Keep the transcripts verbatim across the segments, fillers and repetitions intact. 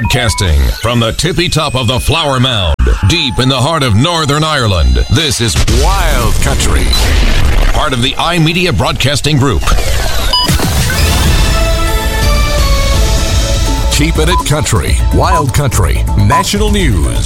Broadcasting from the tippy top of the Flower Mound, deep in the heart of Northern Ireland, this is Wild Country, part of the iMedia Broadcasting Group. Keeping it country, Wild Country, national news.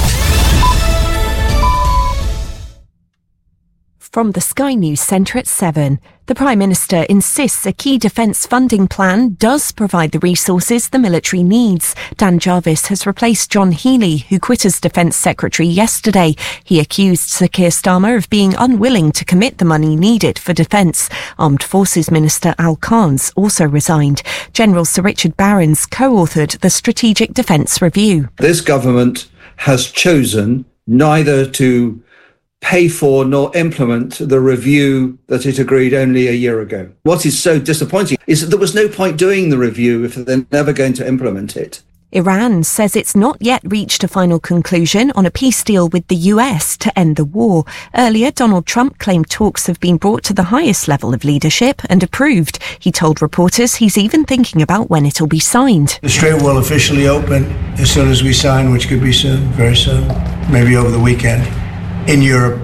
From the Sky News Centre at seven, the Prime Minister insists a key defence funding plan does provide the resources the military needs. Dan Jarvis has replaced John Healey, who quit as Defence Secretary yesterday. He accused Sir Keir Starmer of being unwilling to commit the money needed for defence. Armed Forces Minister Al Khans also resigned. General Sir Richard Barrons co-authored the Strategic Defence Review. This government has chosen neither to pay for nor implement the review that it agreed only a year ago. What is so disappointing is that there was no point doing the review if they're never going to implement it. Iran says it's not yet reached a final conclusion on a peace deal with the U S to end the war. Earlier, Donald Trump claimed talks have been brought to the highest level of leadership and approved. He told reporters he's even thinking about when it'll be signed. The strait will officially open as soon as we sign, which could be soon, very soon, maybe over the weekend. In Europe,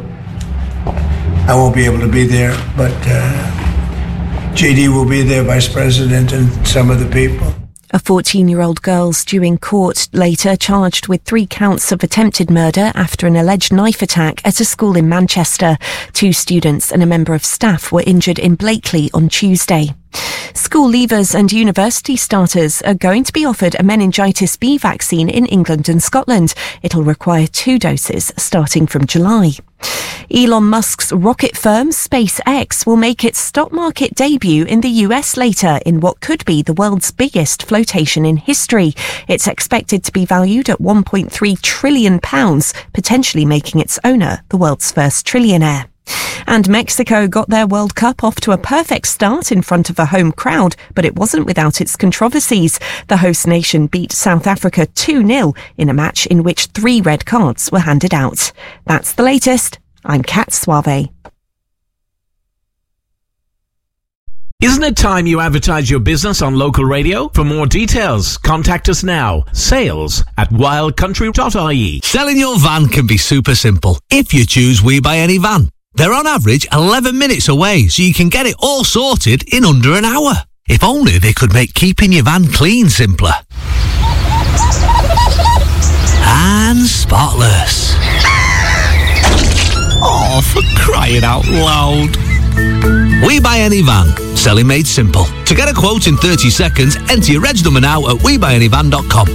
I won't be able to be there, but uh, J D will be there, Vice President, and some of the people. A fourteen-year-old girl's due in court later, charged with three counts of attempted murder after an alleged knife attack at a school in Manchester. Two students and a member of staff were injured in Blakely on Tuesday. School leavers and university starters are going to be offered a meningitis B vaccine in England and Scotland. It'll require two doses starting from July. Elon Musk's rocket firm SpaceX will make its stock market debut in the U S later in what could be the world's biggest flotation in history. It's expected to be valued at one point three trillion pounds, potentially making its owner the world's first trillionaire. And Mexico got their World Cup off to a perfect start in front of a home crowd, but it wasn't without its controversies. The host nation beat South Africa two nil in a match in which three red cards were handed out. That's the latest. I'm Kat Suave. Isn't it time you advertise your business on local radio? For more details, contact us now. Sales at wild country dot I E. Selling your van can be super simple if you choose We Buy Any Van. They're on average eleven minutes away, so you can get it all sorted in under an hour. If only they could make keeping your van clean simpler. And spotless. Oh, for crying out loud. We Buy Any Van. Selling made simple. To get a quote in thirty seconds, enter your reg number now at we buy any van dot com.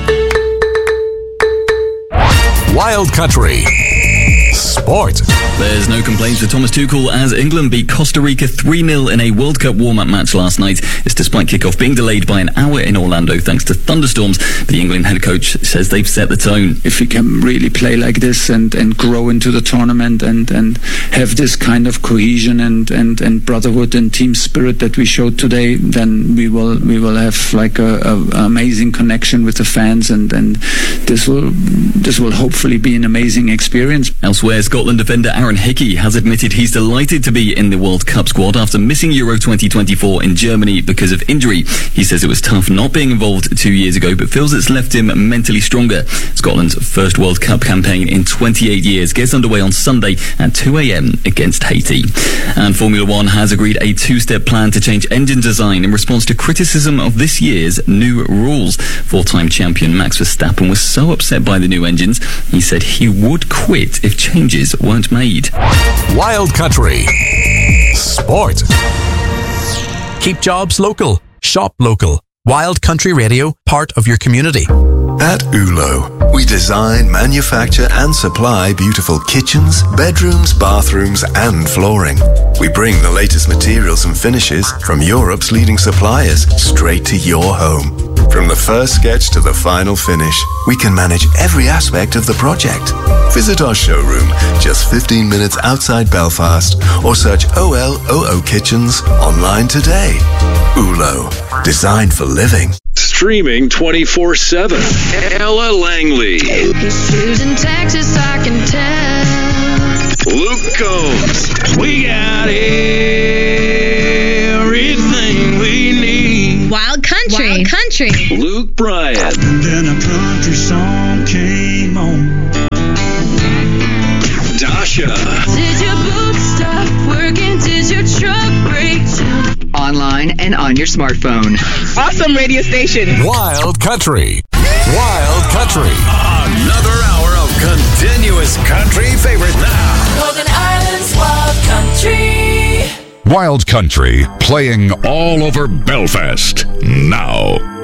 Wild Country Sport. There's no complaints for Thomas Tuchel as England beat Costa Rica three nil in a World Cup warm-up match last night. It's despite kickoff being delayed by an hour in Orlando thanks to thunderstorms. The England head coach says they've set the tone. If we can really play like this and, and grow into the tournament and, and have this kind of cohesion and, and, and brotherhood and team spirit that we showed today, then we will we will have like a, a amazing connection with the fans, and, and this will this will hopefully be an amazing experience. Elsewhere, Scotland defender Aaron Hickey has admitted he's delighted to be in the World Cup squad after missing Euro twenty twenty-four in Germany because of injury. He says it was tough not being involved two years ago, but feels it's left him mentally stronger. Scotland's first World Cup campaign in twenty-eight years gets underway on Sunday at two a.m. against Haiti. And Formula One has agreed a two-step plan to change engine design in response to criticism of this year's new rules. Four-time champion Max Verstappen was so upset by the new engines, he said he would quit if changes weren't made. Wild Country Sport. Keep jobs local. Shop local. Wild Country Radio, part of your community. At Ulo, we design, manufacture and supply beautiful kitchens, bedrooms, bathrooms and flooring. We bring the latest materials and finishes from Europe's leading suppliers straight to your home. From the first sketch to the final finish, we can manage every aspect of the project. Visit our showroom just fifteen minutes outside Belfast or search O L O O Kitchens online today. Ulo, designed for living. Streaming twenty-four seven. Ella Langley. His shoes in Texas, I can tell. Luke Combs. We got everything we need. Wild Country. Country. Wild Country. Luke Bryan. And then a country song came on. Dasha. Did your boots stop working? Did your truck break down? Online and on your smartphone. Awesome radio station. Wild Country. Wild Country. Another hour of continuous country favorites now. Northern Ireland's Wild Country. Wild Country, playing all over Belfast now.